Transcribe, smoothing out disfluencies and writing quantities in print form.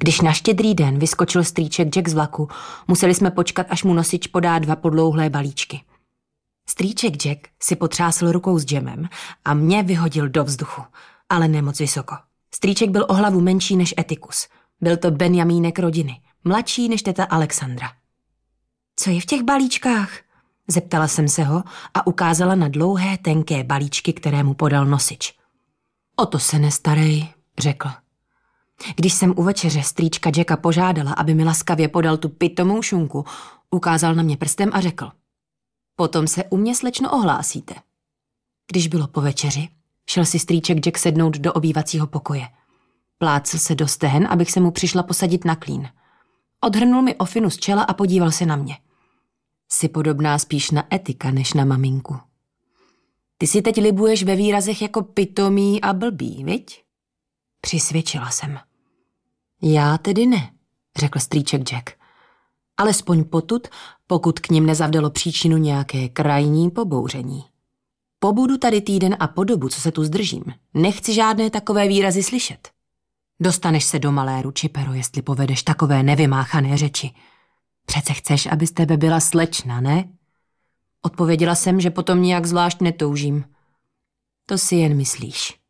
Když na Štědrý den vyskočil strýček Jack z vlaku, museli jsme počkat, až mu nosič podá 2 podlouhlé balíčky. Strýček Jack si potřásl rukou s džemem a mě vyhodil do vzduchu, ale ne moc vysoko. Strýček byl o hlavu menší než Etikus. Byl to Benjamínek rodiny, mladší než teta Alexandra. Co je v těch balíčkách? Zeptala jsem se ho a ukázala na dlouhé, tenké balíčky, které mu podal nosič. O to se nestarej, řekl. Když jsem u večeře strýčka Jacka požádala, aby mi laskavě podal tu pitomou šunku, ukázal na mě prstem a řekl: Potom se u mě, slečno, ohlásíte. Když bylo po večeři, šel si strýček Jack sednout do obývacího pokoje. Plácl se do stehen, abych se mu přišla posadit na klín. Odhrnul mi ofinu z čela a podíval se na mě. Jsi podobná spíš na Etika než na maminku. Ty si teď libuješ ve výrazech jako pitomý a blbý, viď? Přisvědčila jsem. Já tedy ne, řekl strýček Jack. Alespoň potud, pokud k nim nezavdalo příčinu nějaké krajní pobouření. Pobudu tady týden a po dobu, co se tu zdržím, nechci žádné takové výrazy slyšet. Dostaneš se do maléru, Čipero, jestli povedeš takové nevymáchané řeči. Přece chceš, aby z tebe byla slečna, ne? Odpověděla jsem, že potom nijak zvlášť netoužím. To si jen myslíš.